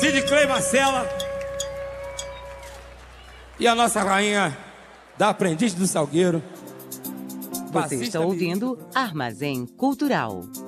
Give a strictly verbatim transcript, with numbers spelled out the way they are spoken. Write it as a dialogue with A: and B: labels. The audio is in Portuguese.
A: Cid Clay Marcela e a nossa rainha da Aprendiz do Salgueiro.
B: Você está ouvindo Armazém Cultural.